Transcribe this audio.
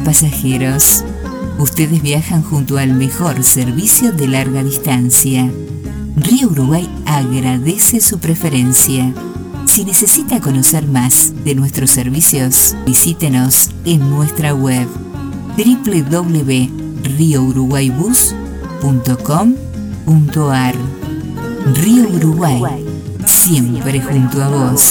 pasajeros. Ustedes viajan junto al mejor servicio de larga distancia. Río Uruguay agradece su preferencia. Si necesita conocer más de nuestros servicios, visítenos en nuestra web www.riouruguaybus.com.ar. Río Uruguay, siempre junto a vos.